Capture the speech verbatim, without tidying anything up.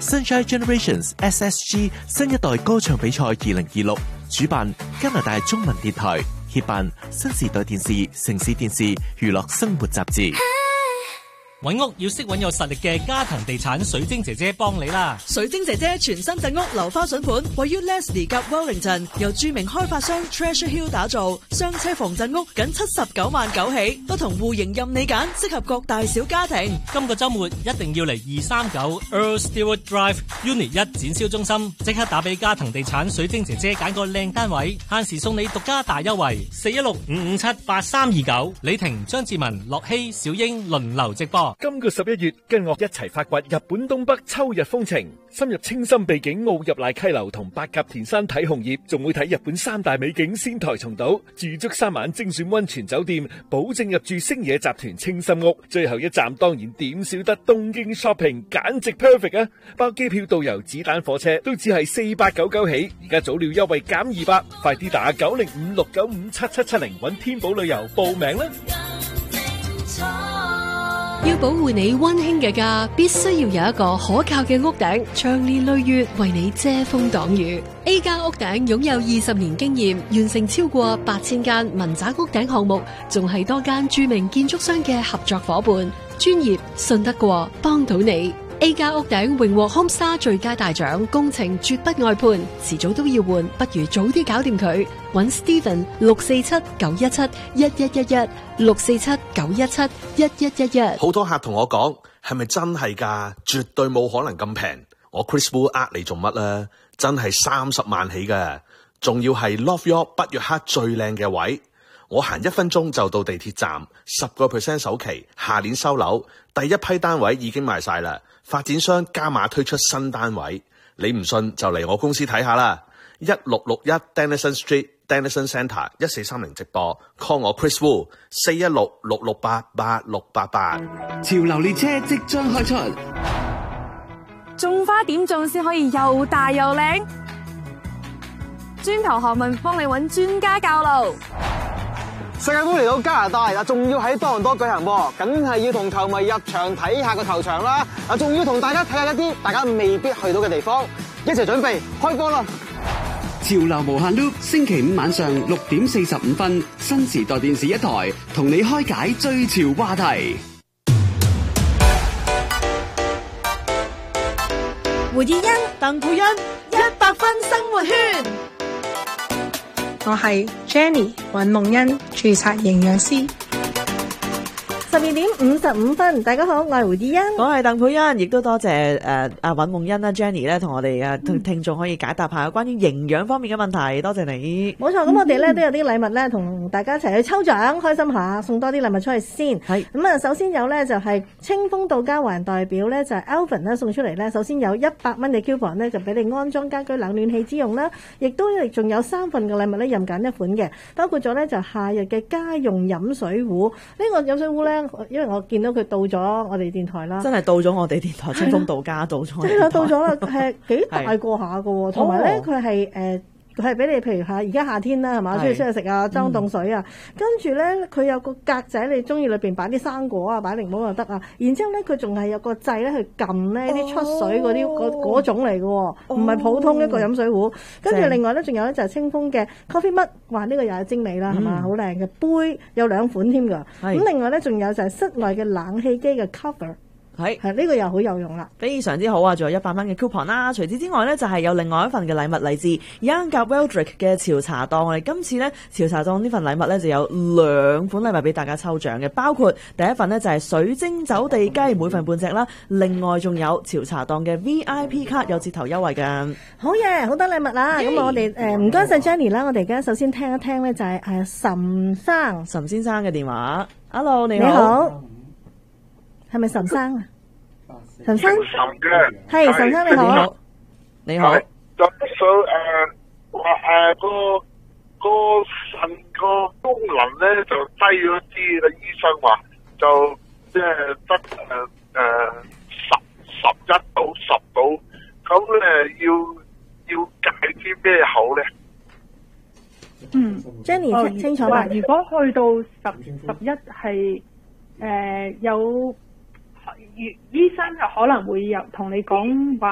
Sunshine Generations S S G 新一代歌唱比賽二零二六，主辦加拿大中文電台，協辦新時代電視、城市電視、娛樂生活雜誌。 揾屋要識揾有實力嘅家騰地產水晶姐姐幫你啦！ 水晶姐姐全新鎮屋樓花筍盤，位於 Leslie 及 Wellington， 由著名開發商 Treasure Hill 打造，雙車房鎮屋僅七十九萬九起，不同戶型任你揀，適合各大小家庭。 今個週末一定要嚟二三九 Earl Stewart Drive Unit 一展銷中心，即刻打俾家騰地產水晶姐姐揀個靚單位，限時送你獨家大優惠，四一六五五七八三二九。李婷、張志文、樂希、小英輪流直播。 今個十一月，跟我一齊發掘日本東北秋日風情，深入清心秘境奧入瀨溪流同八甲田山睇紅葉，仲會睇日本三大美景仙台松島，住足三晚精選溫泉酒店，保證入住星野集團清心屋。最後一站當然點少得東京 shopping， 簡直 perfect 啊！包機票、導遊、子彈火車都只係四百九十九起，而家早鳥優惠減二百，快啲打九零五六九五七七七零揾天寶旅遊報名啦！ 要保護你溫馨嘅家，必須要有一個可靠嘅屋頂，長年累月為你遮風擋雨。A 家屋頂擁有二十年經驗，完成超過八千間民宅屋頂項目，仲係多間著名建築商嘅合作夥伴，專業信得過，幫到你。A 家屋頂榮獲 Homestar 最佳大獎，工程絕不外判，遲早都要換，不如早啲搞掂佢。搵 Steven 六四七九一七一一一一六四七九一七一一一一。 好多客同我講，係咪真係㗎？絕對冇可能咁平。我 Chris Wu 呃你做乜啦？真係三十萬起㗎，仲要係 Love York 北約克最靚嘅位。我行一分鐘就到地鐵站，十個 percent 首期，下年收樓，第一批單位已經賣晒啦。發展商加碼推出新單位，你唔信就嚟我公司睇下啦。一六六一 Denison Street Denison Centre 一四三零直播 ，call 我 Chris Wu 四一六六六八八六八八。 潮流列車即將開出， 種花點種先可以又大又靚？磚頭學問幫你揾專家教路。 世界盃嚟到加拿大嗱，仲要喺多倫多舉行喎，梗係要同球迷入場睇下個球場啦。嗱，仲要同大家睇下一啲大家未必去到嘅地方，一齊準備開波啦！ 潮流無限 loop， 星期五晚上六點四十五分，新時代電視一台同你開解最潮話題。 胡以欣、鄧佩欣，一百分生活圈。 我係 Jenny 尹夢欣，註冊營養師。 十二點五十五分，大家好，我係胡以欣， 我係鄧佩欣，亦都多謝誒阿尹夢欣啦 Jenny 咧，同我哋誒聽聽眾可以解答下關於營養方面嘅問題，多謝你。 冇錯，咁我哋咧都有啲禮物咧，同大家一齊去抽獎，開心下，送多啲禮物出去先。係咁啊，首先有咧就係清風到家環代表咧，就係 Alvin 咧送出嚟咧，首先有一百蚊嘅 coupon 咧，就俾你安裝家居冷暖氣之用啦，亦都仲有三份嘅禮物咧，任揀一款嘅，包括咗咧就夏日嘅家用飲水壺，呢個飲水壺咧。因為我見到佢到咗我哋電台啦， 真係到咗我哋電台，清風到家到咗， 真係到咗啦，係幾大個下㗎喎，同埋咧佢係誒。佢係俾你，譬如嚇而家夏天啦，係嘛，中意出去食啊，裝凍水啊，嗯、跟住咧佢有個格仔，你中意裏邊擺啲生果啊，擺檸檬又得啊。然之後咧，佢仲係有個掣咧去撳咧啲出水嗰啲嗰嗰種嚟嘅喎，唔係、哦、普通一個飲水壺。哦、跟住另外咧，仲有咧就係清風嘅 coffee mug，哇！呢、呢個又係精美啦，係嘛、嗯，好靚嘅杯，有兩款添㗎。咁另外咧，仲有就係室內嘅冷氣機嘅 cover。係係呢個又好有用啦， 非常之好啊！仲有一百蚊嘅 coupon 啦。除此之外呢，就係、是、有另外一份嘅禮物嚟自 Young 及 Weldrick 嘅潮茶檔。我哋今次呢，潮茶檔呢份禮物呢，就有兩款禮物俾大家抽獎嘅，包括第一份呢，就係、是、水晶走地雞，每份半隻啦。另外仲有潮茶檔嘅 V I P 卡有折頭優惠㗎。 好嘢，好多禮物啦！咁 Hey. 我哋誒唔該晒 Jenny 啦。我哋而家首先聽一聽呢，就係誒岑生岑先生嘅電話。Hello， 你好。 你好係咪岑生啊？岑生，係岑生你好， 你好。 就想誒話誒個個腎個功能咧就低咗啲啦，醫生話就即係得誒誒十十一到十到，咁咧要要戒啲咩口咧？ 嗯 ，Jenny 清清楚啦。 如果去到十十一係誒有，醫生就可能會有同你講話。